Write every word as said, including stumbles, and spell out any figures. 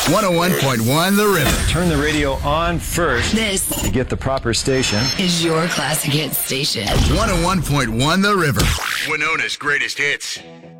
one oh one point one The River. Turn the radio on first This to get the proper station. is your classic hit station. one oh one point one The River. Winona's greatest hits.